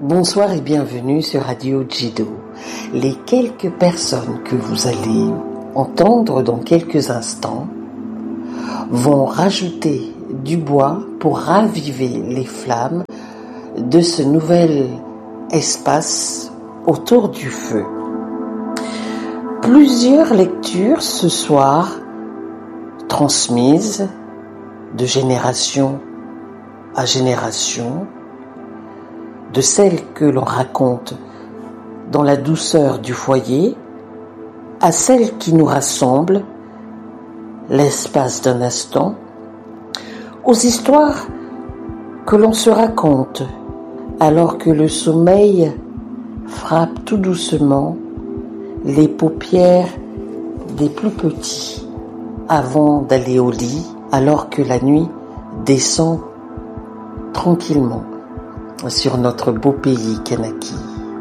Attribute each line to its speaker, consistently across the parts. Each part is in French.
Speaker 1: Bonsoir et bienvenue sur Radio Jido. Les quelques personnes que vous allez entendre dans quelques instants vont rajouter du bois pour raviver les flammes de ce nouvel espace autour du feu. Plusieurs lectures ce soir transmises de génération à génération, de celles que l'on raconte dans la douceur du foyer à celles qui nous rassemblent l'espace d'un instant, aux histoires que l'on se raconte alors que le sommeil frappe tout doucement les paupières des plus petits avant d'aller au lit, alors que la nuit descend tranquillement sur notre beau pays Kanaki.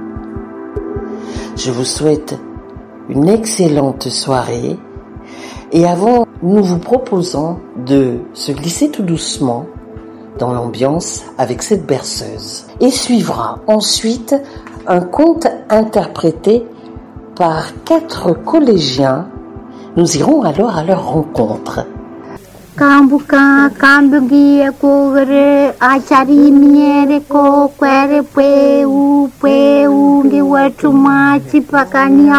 Speaker 1: Je vous souhaite une excellente soirée et avant, nous vous proposons de se glisser tout doucement dans l'ambiance avec cette berceuse. Et suivra ensuite un conte interprété par 4 collégiens. Nous irons alors à leur rencontre.
Speaker 2: Kambuka kambugi kogre achari miere ko kwere peu ngi watu machi pakani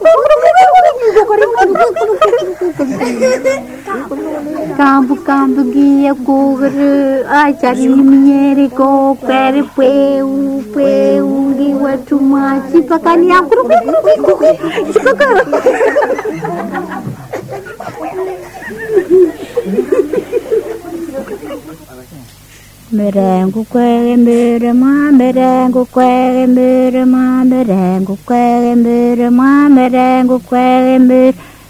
Speaker 2: kambugi kogre achari miere ko kwere peu ngi watu machi pakani Merengue kwere mbere ma merengue kwere mbere ma merengue kwere mbere ma merengue kwere mbere